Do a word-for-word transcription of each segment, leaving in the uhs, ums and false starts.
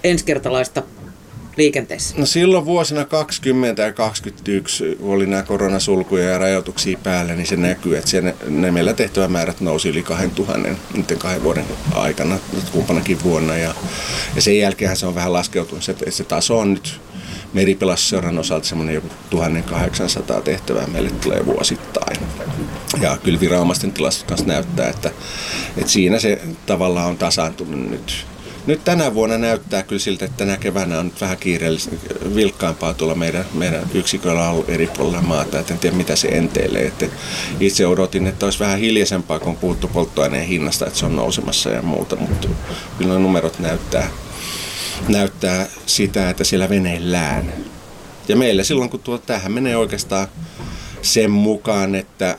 ensikertalaista liikenteessä? No silloin vuosina kaksikymmentä ja kaksikymmentäyksi, kun oli nämä koronasulkuja ja rajoituksia päällä, niin se näkyy, että ne, ne meillä tehtävämäärät nousi yli kahdentuhannen niiden kahden vuoden aikana, kumpanakin vuonna. Ja, ja sen jälkeen se on vähän laskeutunut, että se taso on nyt Meripelastusseuran osalta semmoinen joku tuhatkahdeksansataa tehtävää meille tulee vuosittain. Ja kyllä viranomaisten tilastot kanssa näyttää, että, että siinä se tavallaan on tasaantunut nyt. Nyt tänä vuonna näyttää kyllä siltä, että tänä keväänä on nyt vähän kiireellistä, vilkkaampaa tuolla meidän, meidän yksiköllä ollut eri puolilla maata. Et en tiedä, mitä se enteilee. Et itse odotin, että olisi vähän hiljaisempaa, kun on puhuttu polttoaineen hinnasta, että se on nousemassa ja muuta. Mutta kyllä nuo numerot näyttää, näyttää sitä, että siellä veneillään. Ja meillä silloin, kun tuo, tähän menee oikeastaan sen mukaan, että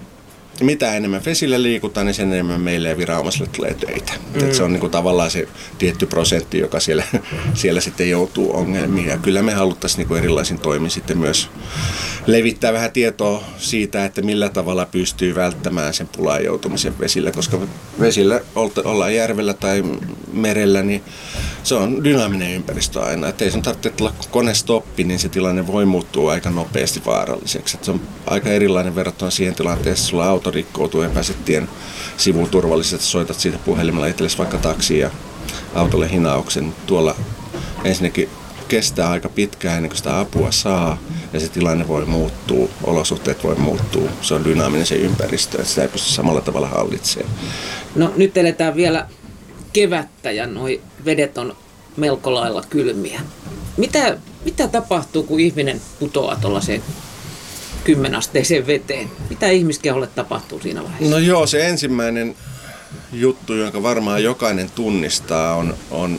mitä enemmän vesillä liikutaan, niin sen enemmän meille ja viranomaisille tulee töitä. Mm. Se on niin kuin tavallaan se tietty prosentti, joka siellä, siellä sitten joutuu ongelmiin. Ja kyllä me haluttaisiin niin kuin erilaisin toimin sitten myös levittää vähän tietoa siitä, että millä tavalla pystyy välttämään sen pulaan joutumisen vesillä. Koska vesillä ollaan järvellä tai merellä, niin se on dynaaminen ympäristö aina. Että ei sun tarvitse tulla kone stoppi, niin se tilanne voi muuttua aika nopeasti vaaralliseksi. Että se on aika erilainen verrattuna siihen tilanteeseen, sulla auto rikkoutuu ja pääset tien sivuun turvallisesti, soitat siitä puhelimella itsellesi vaikka taksiin ja autolle hinauksen. Tuolla ensinnäkin kestää aika pitkään ennen kuin sitä apua saa ja se tilanne voi muuttua, olosuhteet voi muuttua. Se on dynaaminen se ympäristö, että sitä ei pysty samalla tavalla hallitsemaan. No nyt eletään vielä kevättä ja noi vedet on melko lailla kylmiä. Mitä, mitä tapahtuu, kun ihminen putoaa tuollaiseen kymmenasteiseen veteen? Mitä ihmiskeholle tapahtuu siinä vaiheessa? No joo, se ensimmäinen juttu, jonka varmaan jokainen tunnistaa, on, on,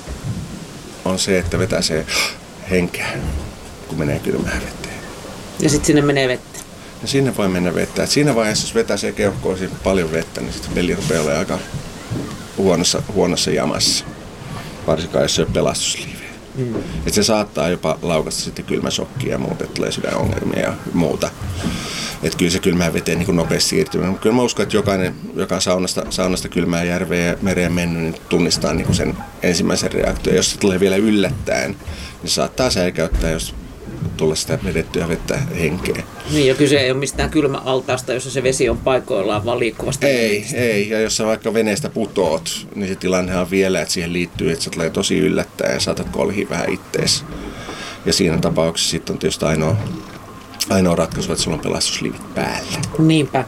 on se, että vetää se henkeä, kun menee kylmään veteen. Ja sitten sinne menee vettä? Ja sinne voi mennä vettä. Et siinä vaiheessa, jos vetää se keuhkoihin paljon vettä, niin sitten veli rupeaa olemaan aika huonossa, huonossa jamassa. Varsinkaan, jos se on pelastusliivi. Mm. Et se saattaa jopa laukasta sitten kylmäsokkia ja muuta, että tulee sydänongelmia ja muuta. Että kyllä se kylmään veteen niin nopeasti siirtymään. Mutta kyllä mä uskon, että jokainen, joka on saunasta, saunasta kylmään järveen ja mereen mennyt, niin tunnistaa niin sen ensimmäisen reaktion. Jos se tulee vielä yllättäen, niin saattaa säikäyttää, jos tulee sitä vedettyä vettä henkeä. Niin, ja kyse ei ole mistään kylmäaltaasta, jossa se vesi on paikoillaan, vaan liikkuvasta. Ei, venestä. ei. Ja jos sä vaikka veneestä putoot, niin se tilanne on vielä, että siihen liittyy, että se tulee tosi yllättäen ja saatat kolhia vähän ittees. Ja siinä tapauksessa sitten on tietysti ainoa, ainoa ratkaisu, että sulla on pelastusliivit päällä. Niinpä.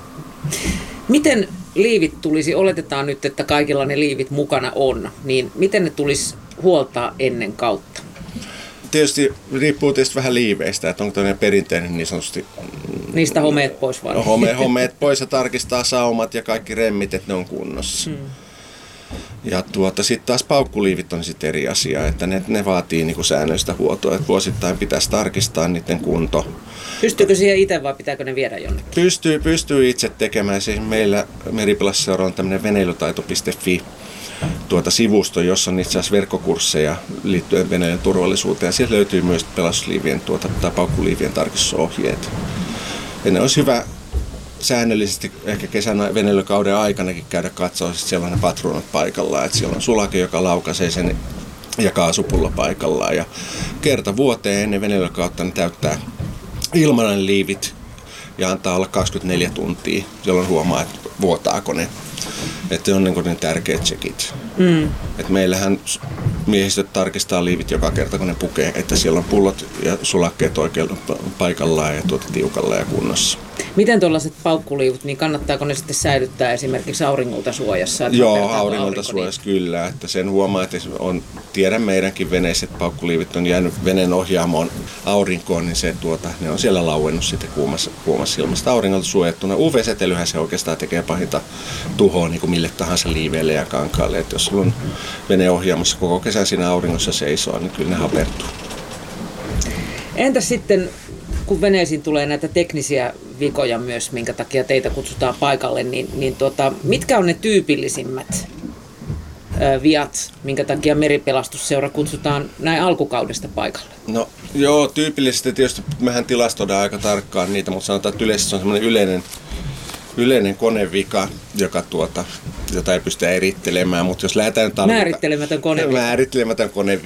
Miten liivit tulisi, oletetaan nyt, että kaikilla ne liivit mukana on, niin miten ne tulisi huoltaa ennen kautta? Tietysti riippuu tietysti vähän liiveistä, että onko tämmöinen perinteinen niin sanotusti. Niistä homeet pois vaan. Home, homeet pois ja tarkistaa saumat ja kaikki remmit, että ne on kunnossa. Hmm. Ja tuota, sitten taas paukkuliivit on sitten eri asia, että ne, ne vaatii niinku säännöllistä huoltoa, että vuosittain pitäisi tarkistaa niiden kunto. Pystyykö siihen itse vai pitääkö ne viedä jonnekin? Pystyy, pystyy itse tekemään. Siis meillä Meripelastusseuran on tämmöinen veneilytaito piste fi tuota sivusto, jossa on itse asiassa verkkokursseja liittyen veneiden turvallisuuteen. Siellä löytyy myös pelastusliivien tuota, tai paukkuliivien tarkistusohjeet. Ja ne olisi hyvä säännöllisesti ehkä kesän veneilykauden aikanakin käydä katsoa, että siellä on ne patruunat paikallaan, että siellä on sulake, joka laukaisee sen ja kaasupullo paikallaan. Ja kerta vuoteen ennen veneilykautta niin täyttää ilmanen liivit ja antaa olla kaksikymmentäneljä tuntia, jolloin huomaa, että vuotaako ne. Että on niin ne tärkeät tsekit. Mm. Et meillähän miehistöt tarkistaa liivit joka kerta, kun ne pukee, että siellä on pullot ja sulakkeet oikealla paikallaan ja tuota tiukalla ja kunnossa. Miten tuollaiset paukkuliivut, niin kannattaako ne sitten säilyttää esimerkiksi auringolta suojassa? Joo, auringolta suojassa kyllä. Että sen huomaa, että on, tiedän meidänkin veneissä, että paukkuliivit on jäänyt veneen ohjaamoon aurinkoon, niin se, tuota, ne on siellä lauennut sitten kuumassa, kuumassa ilmasta auringolta suojattuna. U V-säteilyhän se oikeastaan tekee pahinta tuhoa niin kuin mille tahansa liiveille ja kankaalle. Että jos sulla on vene ohjaamossa koko kesän siinä auringossa seisoo, niin kyllä ne hapertuu. Entäs sitten, kun veneisiin tulee näitä teknisiä vikoja myös, minkä takia teitä kutsutaan paikalle, niin, niin tuota, mitkä on ne tyypillisimmät ö, viat, minkä takia Meripelastusseura kutsutaan näin alkukaudesta paikalle? No joo, tyypillisesti tietysti mehän tilastoidaan aika tarkkaan niitä, mutta sanotaan, että yleisesti se on semmoinen yleinen, yleinen konevika, joka tuota, jota ei pystytä erittelemään, mutta jos lähdetään talvika... Määrittelemätön konevika. Määrittelemätön konevika.